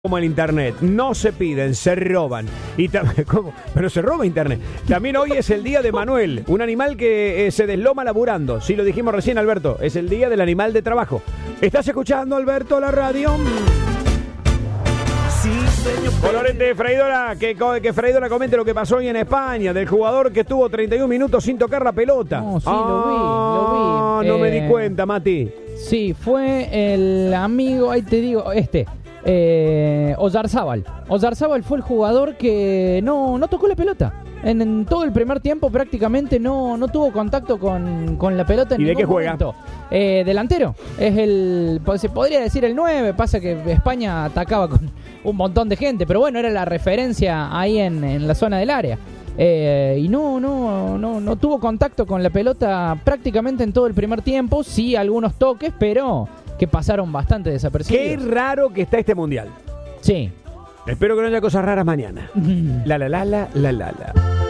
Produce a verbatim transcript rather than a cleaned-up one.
Como el internet, no se piden, se roban. Y ¿Cómo? Pero se roba internet. También hoy es el día de Manuel, un animal que eh, se desloma laburando. Sí, lo dijimos recién, Alberto. Es el día del animal de trabajo. ¿Estás escuchando, Alberto, la radio? Sí, señor. Colorete, Freidora, que, que Freidora comente lo que pasó hoy en España, del jugador que estuvo treinta y un minutos sin tocar la pelota. No, sí, ah, lo vi, lo vi. No eh, me di cuenta, Mati. Sí, fue el amigo, ahí te digo, este, eh, Oyarzábal. Oyarzábal fue el jugador que no, no tocó la pelota. En, en todo el primer tiempo prácticamente no, no tuvo contacto con, con la pelota en ¿Y de ningún qué juega? momento. Eh, delantero. Es el, se podría decir el nueve, pasa que España atacaba con un montón de gente, pero bueno, era la referencia ahí en, en la zona del área. Eh, y no, no, no, no tuvo contacto con la pelota prácticamente en todo el primer tiempo. Sí, algunos toques, pero que pasaron bastante desapercibidos. Qué raro que está este mundial. Sí. Espero que no haya cosas raras mañana. La la la la la la la.